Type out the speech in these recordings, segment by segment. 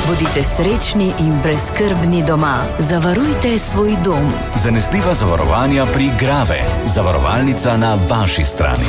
Bodite srečni in brezskrbni doma. Zavarujte svoj dom. Zanesljiva zavarovanja pri Grave. Zavarovalnica na vaši strani.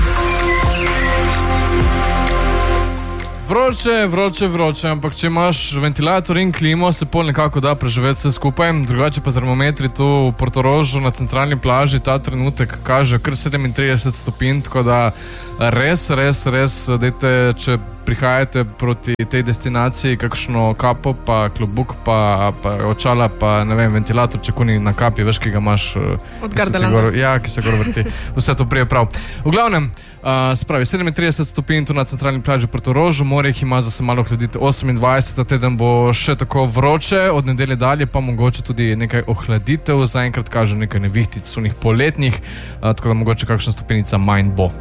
Vroče, ampak če imaš ventilator in klimo, se pol nekako da preživeti vse skupaj. Drugače pa termometri tu v Portorožu na centralni plaži ta trenutek kaže kar 37 stopinj, tako da res, dajte, če prihajate proti tej destinaciji, kakšno kapo, pa klobuk, pa očala, pa ne vem, ventilator, če kuni na kapi, veš, ki ga imaš od Gardelanda. Ja, ki se gor vrti. Vse to prije prav. V glavnem, spravi 37 stopinj tu na centralni plaži v Portorožu, morje jih ima za se malo hladiti 28, ta teden bo še tako vroče, od nedelje dalje pa mogoče tudi nekaj ohladitev, zaenkrat kaže nekaj nevihtic, sunih poletnih, tako da mogoče kakšna stopinica manj bo.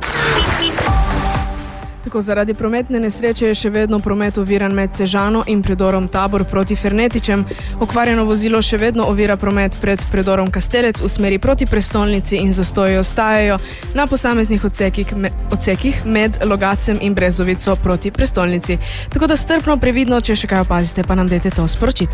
Tako, zaradi prometne nesreče je še vedno promet oviran med Sežano in predorom Tabor proti Fernetičem. Okvarjeno vozilo še vedno ovira promet pred predorom Kastelec v smeri proti prestolnici in zastoji ostajajo na posameznih odsekih med Logacem in Brezovico proti prestolnici. Tako da strpno, previdno, če še kaj opazite, pa nam dajte to sporočiti.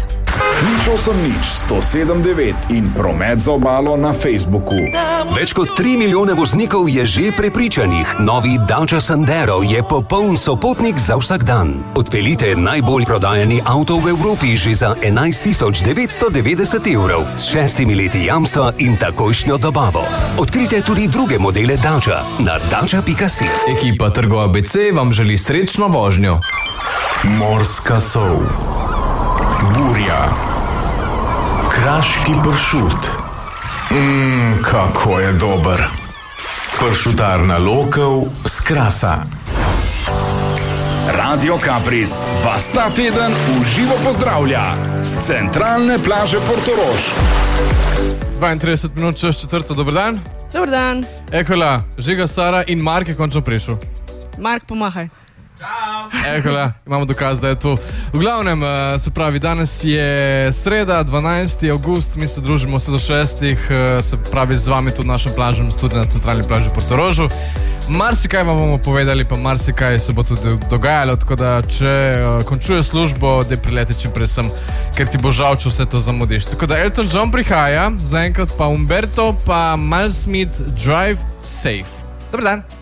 180 in promet za obalo na Facebooku. Več kot 3 milijone voznikov je že prepričanih. Novi Dacia Sandero je popoln sopotnik za vsak dan. Odpeljite najbolj prodajani avto v Evropi že za 11.990 evrov s 6 leti jamstva in takojšnjo dobavo. Odkrite tudi druge modele Dacia na dacia.si. Ekipa Trgov ABC vam želi srečno vožnjo. Morska sol, burja, kraški pršut. Kako je dober. Pršutarna Lokev s Krasa. Radio Kapris vas ta teden v živo pozdravlja z centralne plaže Portorož. 32 minut čez 4. Dobar dan. Dobar dan. Ekola, Žiga, Sara in Mark je končno prišel. Mark, pomahaj. Ekola, imamo dokaz, da je tu. V glavnem, se pravi, danes je sreda, 12. avgust, mi se družimo vse do 6. Se pravi, z vami tu v našem plažnem studiu na centralni plaži Portorožu. Marsikaj vam bomo povedali, pa marsikaj se bo tudi dogajalo, tako da če končuje službo, da prileti čim prej sem, ker ti bo žal, če vse to zamudiš. Tako da Elton John prihaja, zaenkrat pa Umberto, pa Miles Smith, Drive Safe. Dobar dan.